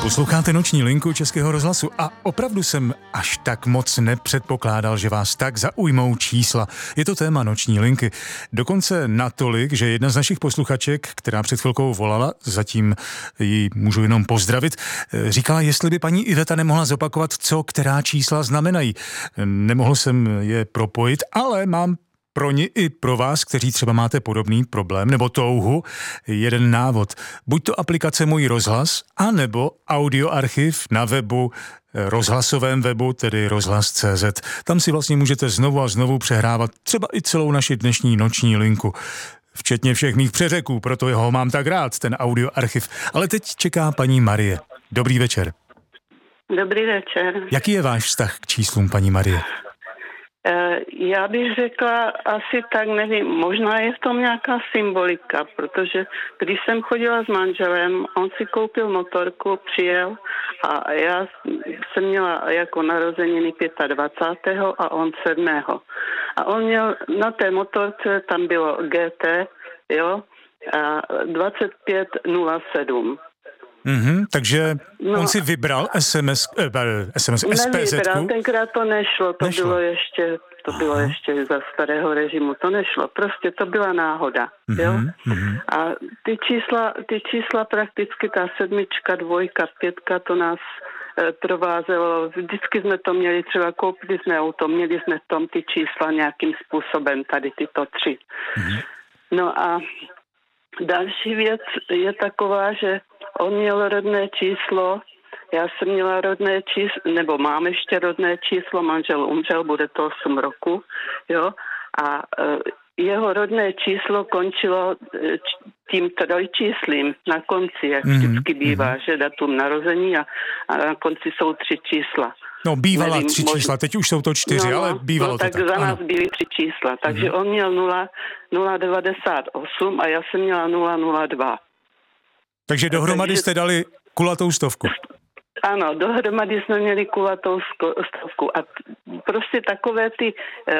Posloucháte Noční linku Českého rozhlasu a opravdu jsem až tak moc nepředpokládal, že vás tak zaujmou čísla. Je to téma Noční linky. Dokonce natolik, že jedna z našich posluchaček, která před chvilkou volala, zatím ji můžu jenom pozdravit, říkala, jestli by paní Iveta nemohla zopakovat, co která čísla znamenají. Nemohl jsem je propojit, ale mám pro ně i pro vás, kteří třeba máte podobný problém nebo touhu, jeden návod. Buď to aplikace Můj rozhlas, anebo audioarchiv na webu, rozhlasovém webu, tedy rozhlas.cz. Tam si vlastně můžete znovu a znovu přehrávat třeba i celou naši dnešní noční linku. Včetně všech mých přeřeků, proto ho mám tak rád, ten audioarchiv. Ale teď čeká paní Marie. Dobrý večer. Dobrý večer. Jaký je váš vztah k číslům, paní Marie? Já bych řekla asi tak, nevím, možná je v tom nějaká symbolika, protože když jsem chodila s manželem, on si koupil motorku, přijel a já jsem měla jako narozeniny 25. a on 7. A on měl na té motorce, tam bylo GT, jo, a 2507. Takže on si vybral SMS Nevybral, tenkrát to nešlo, to bylo ještě za starého režimu, to nešlo, prostě to byla náhoda, jo. A ty čísla prakticky, ta 7, 2, 5, to nás provázelo, vždycky jsme to měli, třeba koupili jsme auto, měli jsme v tom ty čísla nějakým způsobem, tady tyto 3. No a další věc je taková, že on měl rodné číslo, já jsem měla rodné číslo, nebo mám ještě rodné číslo, manžel umřel, bude to 8 roku, jo, a jeho rodné číslo končilo tím trojčíslím na konci, jak vždycky bývá, že datum narození a na konci jsou 3 čísla. No, bývala 3 čísla, teď už jsou to 4, ale bývalo tak to tak. Za nás byly 3 čísla, takže on měl 098 a já jsem měla 002. Takže dohromady jste dali kulatou stovku. Ano, dohromady jsme měli kulatou stovku a prostě takové ty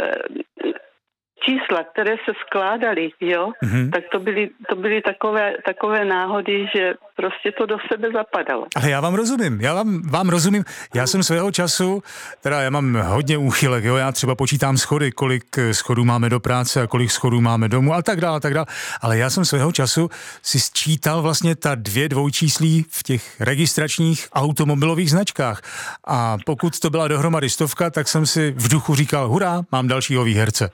čísla, které se skládaly, jo, tak to byly takové náhody, že prostě to do sebe zapadalo. Ale já vám rozumím. Já jsem svého času, teda já mám hodně úchylek, jo, já třeba počítám schody, kolik schodů máme do práce a kolik schodů máme domů a tak dále, ale já jsem svého času si sčítal vlastně ta 2 dvojčíslí v těch registračních automobilových značkách a pokud to byla dohromady 100, tak jsem si v duchu říkal, hurá, mám dalšího výherce.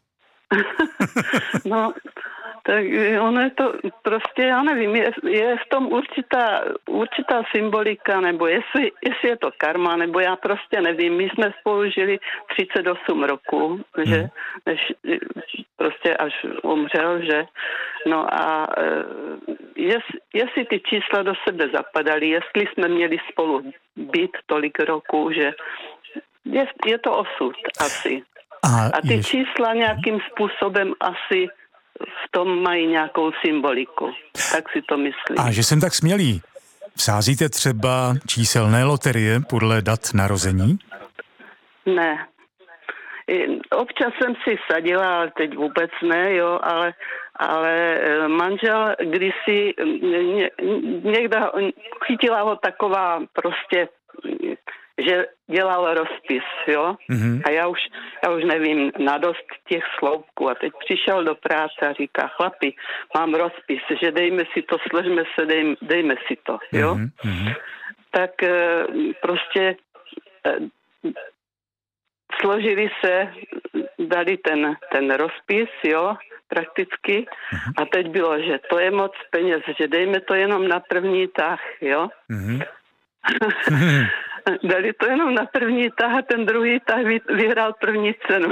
No, tak ono je to prostě, já nevím, je v tom určitá symbolika, nebo jestli je to karma, nebo já prostě nevím. My jsme spolu žili 38 roků, že, než prostě až umřel, že. No a jestli ty čísla do sebe zapadaly, jestli jsme měli spolu být tolik roků, že je to osud asi. A ty čísla nějakým způsobem asi v tom mají nějakou symboliku. Tak si to myslím. A že jsem tak smělý. Vsázíte třeba číselné loterie podle dat narození? Ne. Občas jsem si sadila, ale teď vůbec ne, jo, ale manžel kdysi někde chytila ho taková prostě, že dělal rozpis, jo? A já už nevím na dost těch sloupků a teď přišel do práce a říká, chlapi, mám rozpis, že dejme si to, složme se, dejme si to, jo? Tak prostě složili se, dali ten rozpis, jo, prakticky a teď bylo, že to je moc peněz, že dejme to jenom na první tah, jo? Dali to jenom na první tah a ten druhý tah vyhrál první cenu.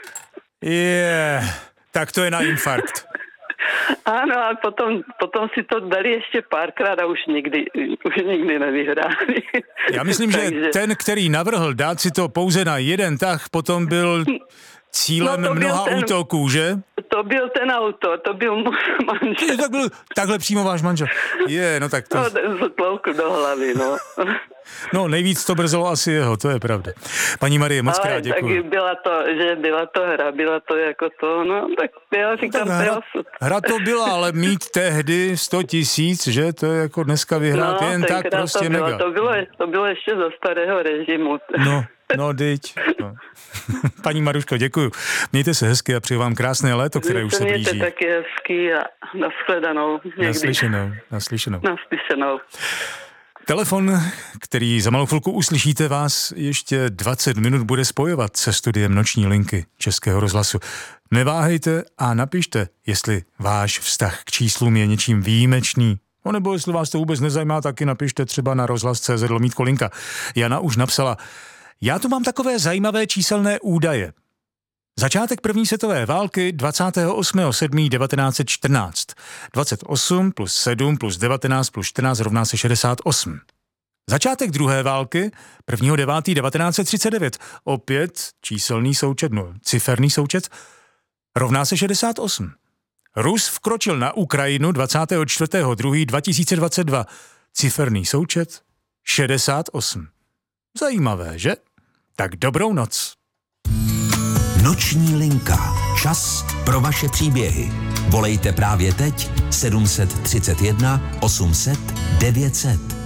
Tak to je na infarkt. Ano, a potom si to dali ještě párkrát a už nikdy nevyhráli. Já myslím, že ten, který navrhl dát si to pouze na jeden tah, potom byl cílem mnoha útoků, že? To byl ten autor, to byl můj manžel. Takhle přímo váš manžel. No tak to... No, zatloukl do hlavy, no. No, nejvíc to brzelo asi jeho, to je pravda. Paní Marie, moc krát děkuji. Tak byla to hra, byla to jako to, no, tak já říkám, hra to byla, ale mít tehdy 100 000, že? To je jako dneska vyhrát jen tak prostě mega. To bylo ještě za starého režimu. No, dyť. No. Paní Maruško, děkuju. Mějte se hezky a přeju vám krásné léto, které už se blíží. Mějte taky hezky a nashledanou. Naslyšenou. Telefon, který za malou chvilku uslyšíte, vás ještě 20 minut bude spojovat se studiem Noční linky Českého rozhlasu. Neváhejte a napište, jestli váš vztah k číslům je něčím výjimečný. No nebo jestli vás to vůbec nezajímá, taky napište třeba na rozhlas.cz/linka. Jana už napsala: já tu mám takové zajímavé číselné údaje. Začátek první světové války 28.7.1914. 28 plus 7 plus 19 plus 14 rovná se 68. Začátek druhé války 1.9.1939. Opět číselný součet, ciferný součet, rovná se 68. Rus vkročil na Ukrajinu 24.2.2022. Ciferný součet 68. Zajímavé, že? Tak dobrou noc. Noční linka. Čas pro vaše příběhy. Volejte právě teď 731 800 900.